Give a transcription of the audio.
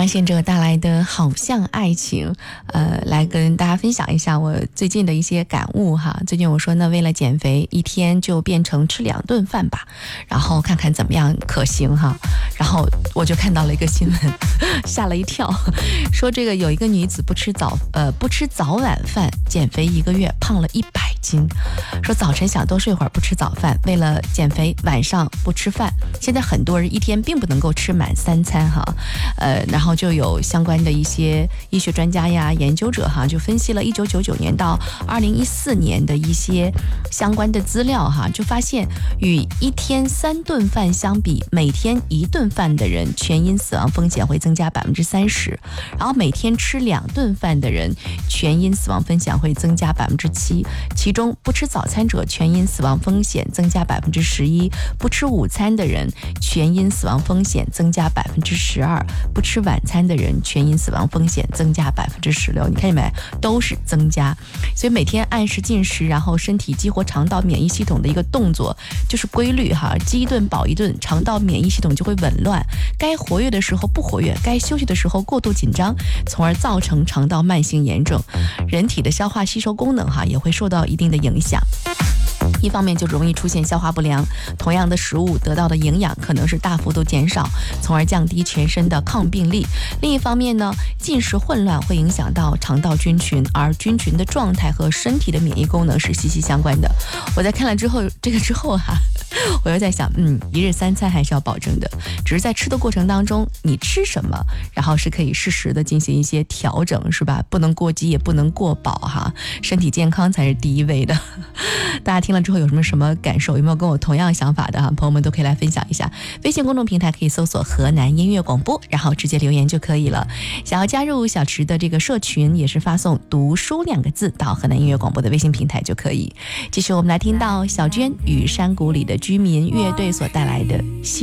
张信哲带来的好像爱情，来跟大家分享一下我最近的一些感悟哈。最近我说呢，为了减肥，一天就变成吃2顿饭吧，然后看看怎么样可行哈。然后我就看到了一个新闻，吓了一跳，说这个有一个女子不吃早晚饭，减肥1个月，胖了100斤。说早晨想多睡会儿，不吃早饭，为了减肥，晚上不吃饭。现在很多人一天并不能够吃满3餐哈。然后就有相关的一些医学专家呀、研究者哈，就分析了1999年到2014年的一些相关的资料哈，就发现与一天3顿饭相比，每天1顿饭的人全因死亡风险会增加30%，然后每天吃2顿饭的人全因死亡风险会增加7%，其中不吃早餐者全因死亡风险增加11%，不吃午餐的人全因死亡风险增加12%，不吃晚餐的人全因死亡风险增加16%。你看见没？都是增加。所以每天按时进食，然后身体激活肠道免疫系统的一个动作就是规律哈，饥一顿饱一顿，肠道免疫系统就会紊乱，该活跃的时候不活跃，该休息的时候过度紧张，从而造成肠道慢性炎症，人体的消化吸收功能哈也会受到一定的影响。一方面就容易出现消化不良，同样的食物得到的营养可能是大幅度减少，从而降低全身的抗病力。另一方面呢，进食混乱会影响到肠道菌群，而菌群的状态和身体的免疫功能是息息相关的。我在看了之后哈，我又在想，一日3餐还是要保证的，只是在吃的过程当中，你吃什么，然后是可以适时的进行一些调整，是吧？不能过饥，也不能过饱哈，身体健康才是第一位的。大家听了之后有什么感受？有没有跟我同样想法的哈？朋友们都可以来分享一下。微信公众平台可以搜索河南音乐广播，然后直接留言就可以了。想要加入小池的这个社群，也是发送读书2个字到河南音乐广播的微信平台就可以。继续我们来听到小娟与山谷里的居民乐队所带来的